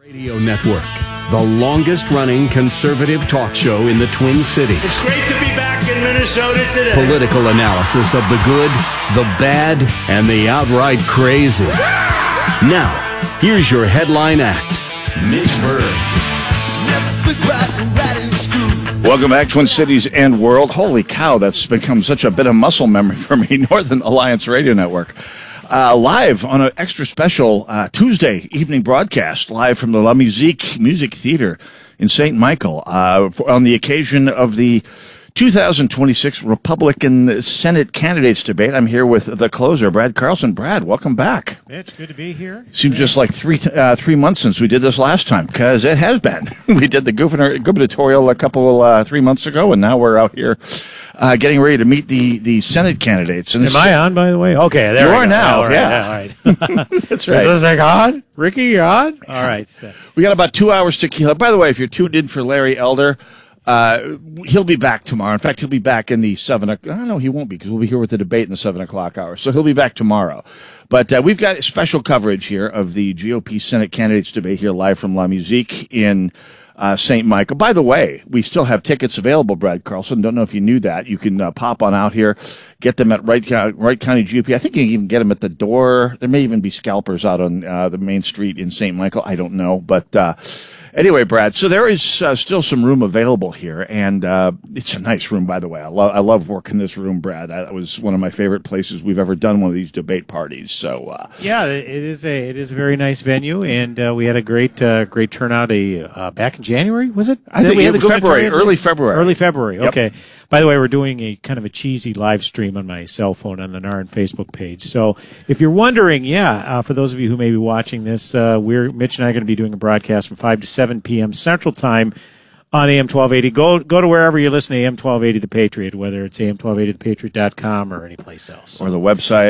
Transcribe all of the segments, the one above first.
Radio Network, the longest-running conservative talk show in the Twin Cities. It's great to be back in Minnesota today. Political analysis of the good, the bad, and the outright crazy. Now, here's your headline act, Mitch Berg. Welcome back, Twin Cities and world. Holy cow, that's become such a bit of muscle memory for me. Northern Alliance Radio Network. Live on an extra special Tuesday evening broadcast, live from the La Musique Music Theater in St. Michael, on the occasion of the 2026 Republican Senate candidates debate. I'm here with the closer, Brad Carlson. Brad, welcome back. Mitch, good to be here. Seems just like 3 months since we did this last time, because it has been. We did the gubernatorial a couple 3 months ago, and now we're out here getting ready to meet the Senate candidates. And am I on, by the way? Okay, there you are now. All right, yeah, all right. That's right. Is this on? Ricky, you're on? All right. So. We got about 2 hours to kill. By the way, if you're tuned in for Larry Elder, he'll be back tomorrow. In fact, he'll be back in the 7 o'clock. No, he won't be, because we'll be here with the debate in the 7 o'clock hour. So he'll be back tomorrow. But we've got special coverage here of the GOP Senate candidates debate here live from La Musique in St. Michael. By the way, we still have tickets available, Brad Carlson. Don't know if you knew that. You can pop on out here, get them at Wright County GOP. I think you can even get them at the door. There may even be scalpers out on the main street in St. Michael. I don't know. But anyway, Brad, so there is still some room available here, and it's a nice room, by the way. I love working this room, Brad. That was one of my favorite places we've ever done one of these debate parties. So yeah, it is a very nice venue, and we had a great turnout back in January, was it? I think it was February, early February. Early February, yep. Okay. By the way, we're doing a kind of a cheesy live stream on my cell phone on the NARN Facebook page. So if you're wondering, for those of you who may be watching this, Mitch and I are going to be doing a broadcast from 5 to 7 p.m. Central Time on AM 1280. Go to wherever you listen to AM 1280 The Patriot, whether it's AM1280thepatriot.com or any place else. Or the website.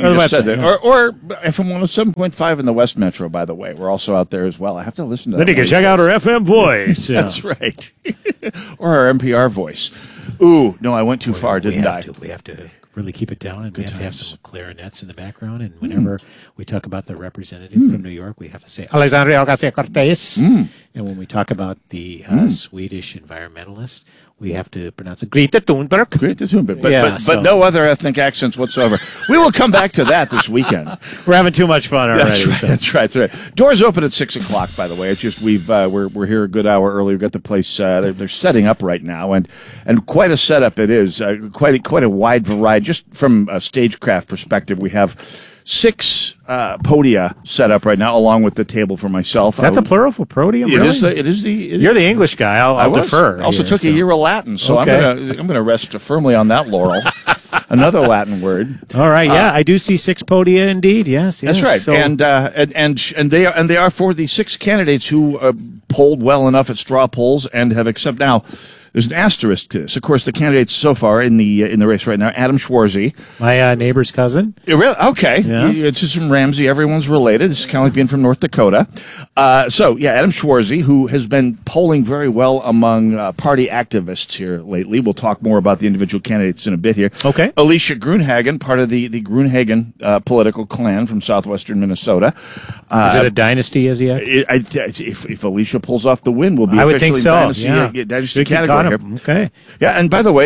Or FM 107.5 in the West Metro, by the way. We're also out there as well. I have to listen to that. Then you can check out our FM voice. That's right. Or our NPR voice. Ooh, no, I went too far, didn't I? We have to really keep it down, and we have to have some clarinets in the background. And whenever we talk about the representative from New York, we have to say Alexandria Ocasio-Cortez. And when we talk about the Swedish environmentalist, we have to pronounce it Greta Thunberg. Greta Thunberg, but no other ethnic accents whatsoever. We will come back to that this weekend. We're having too much fun already. That's right. Doors open at 6 o'clock. By the way, it's just we're here a good hour early. We've got the place. They're setting up right now, and quite a setup it is. Quite a wide variety. Just from a stagecraft perspective, we have 6 podia set up right now, along with the table for myself. Is that the plural for podium? It is. You're the English guy. I'll defer. I also took a year of Latin, so okay. I'm going to rest firmly on that laurel. Another Latin word. All right. Yeah, I do see 6 podia indeed. Yes. That's right. So, and they are for the 6 candidates who polled well enough at straw polls and have accepted. Now, there's an asterisk to this. Of course, the candidates so far in the race right now: Adam Schwarzy, my neighbor's cousin. Okay, yes. It's just from Ramsey. Everyone's related. It's kind of like being from North Dakota. Adam Schwarzy, who has been polling very well among party activists here lately. We'll talk more about the individual candidates in a bit here. Okay. Alicia Grunhagen, part of the Grunhagen political clan from southwestern Minnesota. Is it a dynasty as yet? If Alicia pulls off the win, we'll be I would officially think so. dynasty category. Here. Okay. Yeah, and by the way,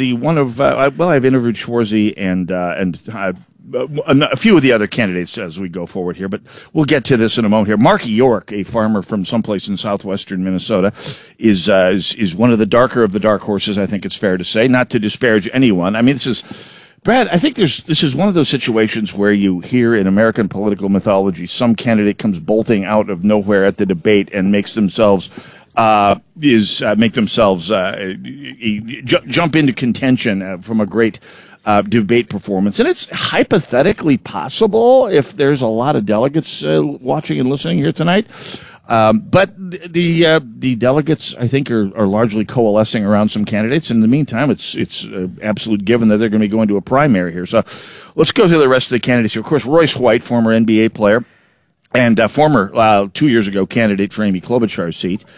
I've interviewed Schwarzy and a few of the other candidates as we go forward here, but we'll get to this in a moment here. Mark York, a farmer from someplace in southwestern Minnesota, is one of the darker of the dark horses, I think it's fair to say, not to disparage anyone. I mean, Brad, I think this is one of those situations where you hear in American political mythology some candidate comes bolting out of nowhere at the debate and makes themselves jump into contention from a great debate performance. And it's hypothetically possible if there's a lot of delegates watching and listening here tonight. But the delegates, I think, are largely coalescing around some candidates. In the meantime, it's absolute given that they're going to be going to a primary here. So let's go through the rest of the candidates here. Of course, Royce White, former NBA player and former 2 years ago candidate for Amy Klobuchar's seat.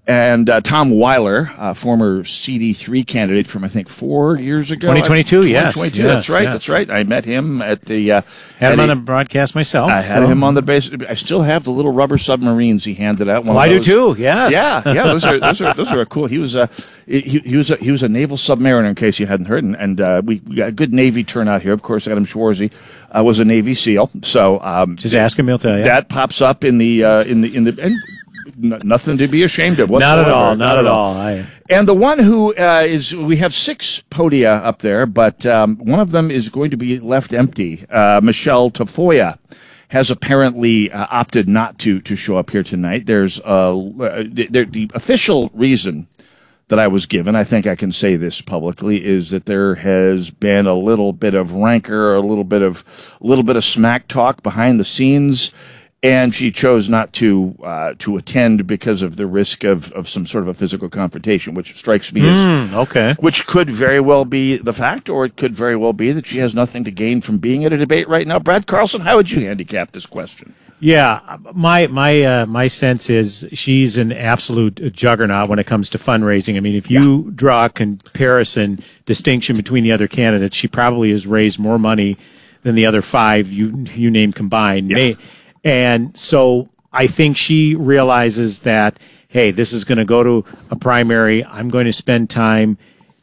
And Tom Weiler, former CD3 candidate from, I think, 4 years ago. 2022, yes. 2022, Yes, that's right, yes. that's right. I met him at the... Had him on the broadcast myself. I had him on the base. I still have the little rubber submarines he handed out. Well, I do too, yes. Yeah, those are cool. He was a naval submariner, in case you hadn't heard, and we got a good Navy turnout here. Of course, Adam Schwarzy was a Navy SEAL, so just ask him; he'll tell you. That pops up in the and nothing to be ashamed of whatsoever. Not at all. And the one who we have 6 podia up there, but one of them is going to be left empty. Michelle Tafoya has apparently opted not to show up here tonight. There's the official reason that I was given, I think I can say this publicly, is that there has been a little bit of rancor, a little bit of smack talk behind the scenes, and she chose not to attend because of the risk of some sort of a physical confrontation, which strikes me as okay. Which could very well be the fact, or it could very well be that she has nothing to gain from being at a debate right now. Brad Carlson, how would you handicap this question? Yeah, my sense is she's an absolute juggernaut when it comes to fundraising. I mean, if you draw a distinction between the other candidates, she probably has raised more money than the other 5 you named combined. Yeah. And so I think she realizes that, hey, this is going to go to a primary. I'm going to spend time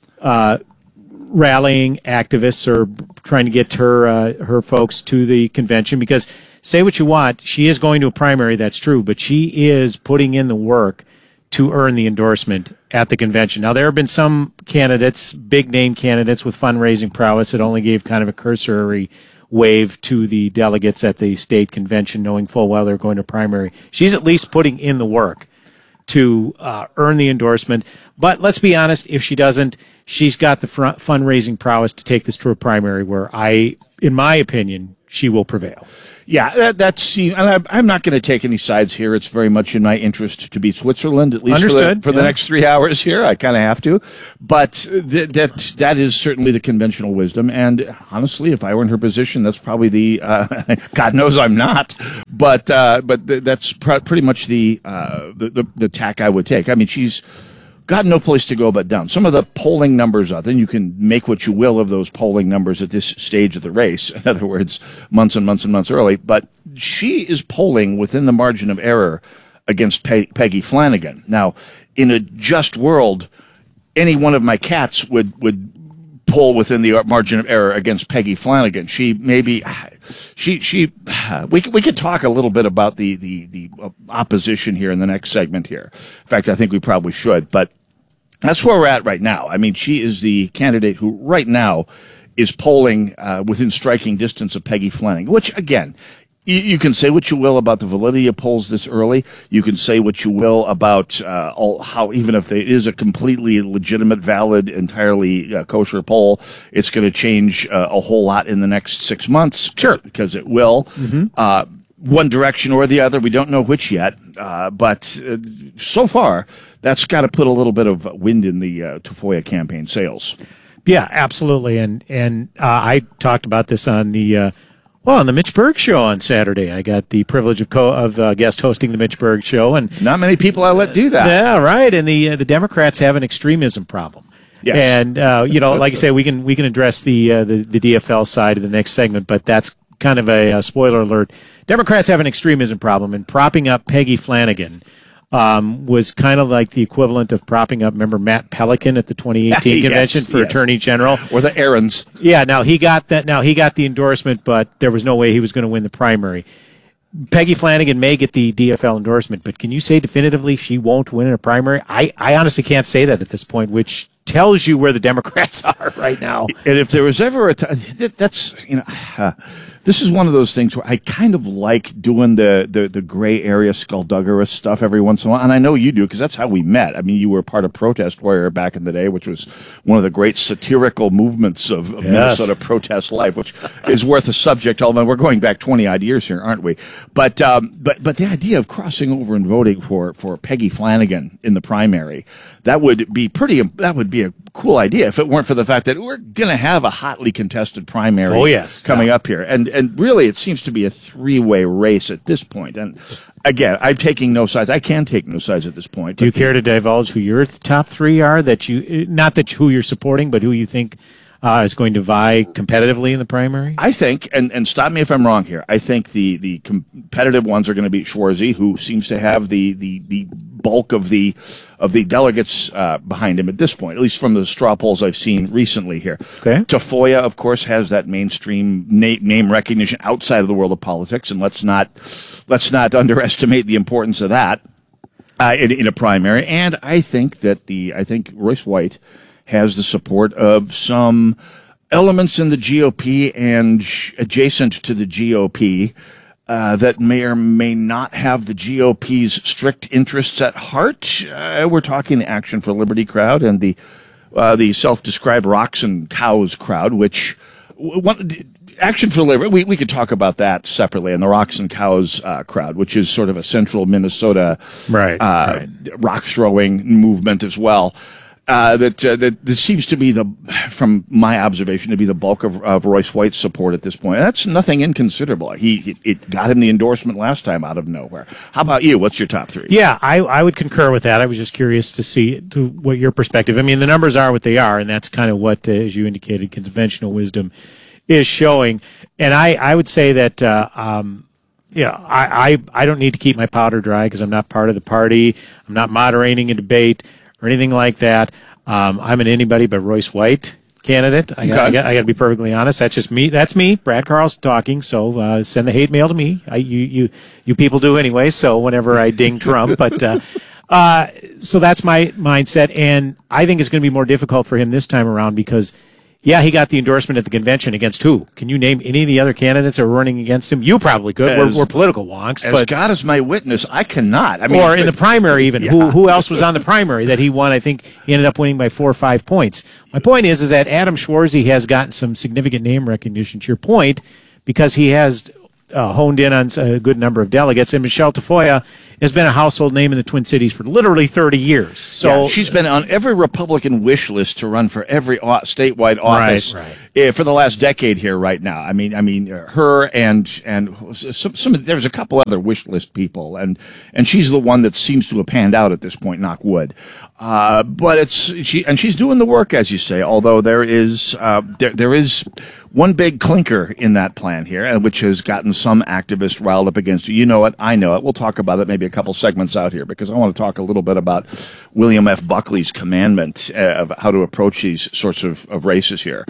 rallying activists or trying to get her folks to the convention, because say what you want, she is going to a primary, that's true, but she is putting in the work to earn the endorsement at the convention. Now, there have been some candidates, big name candidates with fundraising prowess that only gave kind of a cursory wave to the delegates at the state convention, knowing full well they're going to primary. She's at least putting in the work to earn the endorsement. But let's be honest, if she doesn't, she's got the fundraising prowess to take this to a primary where in my opinion, she will prevail. Yeah, I'm not going to take any sides here. It's very much in my interest to beat Switzerland, at least for the next 3 hours here. I kind of have to. But that is certainly the conventional wisdom. And honestly, if I were in her position, that's probably God knows I'm not. But that's pretty much the tack I would take. I mean, she's got no place to go but down. Some of the polling numbers out there, and you can make what you will of those polling numbers at this stage of the race. In other words, months and months and months early. But she is polling within the margin of error against Peggy Flanagan. Now, in a just world, any one of my cats would poll within the margin of error against Peggy Flanagan. We could talk a little bit about the opposition here in the next segment here. In fact, I think we probably should, but that's where we're at right now. I mean, she is the candidate who right now is polling within striking distance of Peggy Flanagan, which, again, you can say what you will about the validity of polls this early. You can say what you will about how, even if there is a completely legitimate, valid, entirely kosher poll, it's going to change a whole lot in the next 6 months. Sure. Because it will. Mm-hmm. One direction or the other. We don't know which yet. But so far, that's got to put a little bit of wind in the Tafoya campaign sails. Yeah, absolutely. And I talked about this on the Mitch Berg Show on Saturday. I got the privilege of guest hosting the Mitch Berg Show, and not many people I let do that. Yeah, right. And the Democrats have an extremism problem. Yes. And like I say, we can address the DFL side of the next segment, but that's kind of a spoiler alert. Democrats have an extremism problem, and propping up Peggy Flanagan was kind of like the equivalent of propping up, remember Matt Pelican at the 2018 convention for Attorney General? Or the errands. Yeah, now he got the endorsement, but there was no way he was going to win the primary. Peggy Flanagan may get the DFL endorsement, but can you say definitively she won't win in a primary? I honestly can't say that at this point, which tells you where the Democrats are right now. And if there was ever a time, this is one of those things where I kind of like doing the gray area skullduggerous stuff every once in a while. And I know you do, because that's how we met. I mean, you were part of Protest Warrior back in the day, which was one of the great satirical movements of Minnesota protest life, which is worth a subject. Although we're going back 20-odd years here, aren't we? But the idea of crossing over and voting for Peggy Flanagan in the primary, that would be cool idea if it weren't for the fact that we're going to have a hotly contested primary Oh, yes. coming up here. And really, it seems to be a three-way race at this point. And again, I'm taking no sides. I can take no sides at this point. Do you care to divulge who your top three are? Not that who you're supporting, but who you think is going to vie competitively in the primary? I think, and stop me if I'm wrong here, I think the competitive ones are going to be Schwarzy, who seems to have the bulk of the delegates behind him at this point, at least from the straw polls I've seen recently here. Okay. Tafoya, of course, has that mainstream name recognition outside of the world of politics, and let's not underestimate the importance of that in a primary. And I think Royce White has the support of some elements in the GOP and adjacent to the GOP that may or may not have the GOP's strict interests at heart. We're talking the Action for Liberty crowd and the self-described Rocks and Cows crowd, which Action for Liberty, we could talk about that separately, and the Rocks and Cows crowd, which is sort of a central Minnesota rock throwing movement as well. That seems to be from my observation, to be the bulk of Royce White's support at this point. And that's nothing inconsiderable. It got him the endorsement last time out of nowhere. How about you? What's your top three? Yeah, I would concur with that. I was just curious to see what your perspective. I mean, the numbers are what they are, and that's kind of what, as you indicated, conventional wisdom is showing. And I would say that, I don't need to keep my powder dry because I'm not part of the party. I'm not moderating a debate or anything like that. I'm an anybody but Royce White candidate. I got to be perfectly honest. That's just me. That's me, Brad Carlson talking. So send the hate mail to me. You people do anyway. So whenever I ding Trump, but so that's my mindset, and I think it's going to be more difficult for him this time around because. Yeah, he got the endorsement at the convention against who? Can you name any of the other candidates that are running against him? You probably could. We're political wonks. As God is my witness, I cannot. I mean, or in the primary even. Yeah. Who else was on the primary that he won? I think he ended up winning by 4 or 5 points. My point is that Adam Schwarzy has gotten some significant name recognition, to your point, because he has honed in on a good number of delegates. And Michelle Tafoya has been a household name in the Twin Cities for literally 30 years. So she's been on every Republican wish list to run for every statewide office for the last decade here right now. I mean, her and some there's a couple other wish list people, and she's the one that seems to have panned out at this point, knock wood. But she's doing the work, as you say, although there is one big clinker in that plan here, which has gotten some activists riled up against you. You know it. I know it. We'll talk about it maybe a couple segments out here because I want to talk a little bit about William F. Buckley's commandment of how to approach these sorts of races here.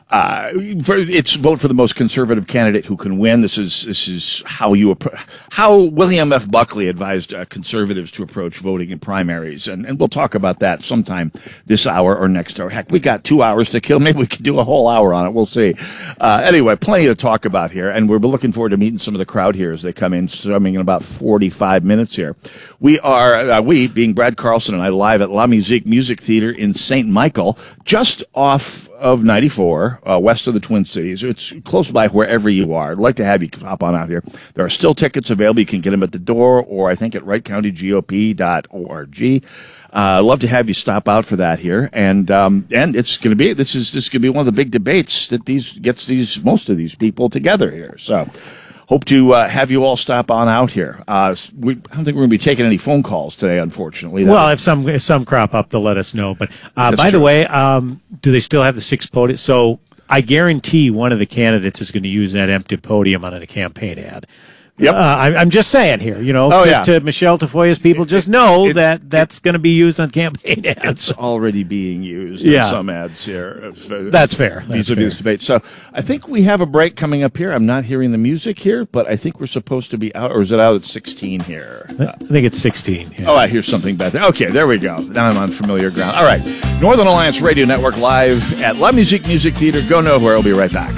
It's vote for the most conservative candidate who can win. This is how William F. Buckley advised conservatives to approach voting in primaries, and we'll talk about that sometime this hour or next hour. Heck, we got 2 hours to kill. Maybe we could do a whole hour on it. We'll see. Anyway, plenty to talk about here, and we're looking forward to meeting some of the crowd here as they come in, starting in about 45 minutes here. We are, being Brad Carlson and I, live at La Musique Music Theater in St. Michael, just off of 94, west of the Twin Cities. It's close by wherever you are. I'd like to have you hop on out here. There are still tickets available. You can get them at the door or I think at WrightCountyGOP.org. Love to have you stop out for that here, and it's going to be this is going to be one of the big debates that gets most of these people together here. So, hope to have you all stop on out here. I don't think we're going to be taking any phone calls today, unfortunately. Well, if some crop up, they'll let us know. But by the way, do they still have the 6 podium? So I guarantee one of the candidates is going to use that empty podium on a campaign ad. Yep. I'm just saying here, to Michelle Tafoya's people, just know that's going to be used on campaign ads. It's already being used in some ads here. That's fair. Vis-a-vis debate. So I think we have a break coming up here. I'm not hearing the music here, but I think we're supposed to be out, or is it out at 16 here? I think it's 16. Yeah. Oh, I hear something back there. Okay, there we go. Now I'm on familiar ground. All right. Northern Alliance Radio Network live at La Musique Music Theater. Go nowhere. I'll be right back.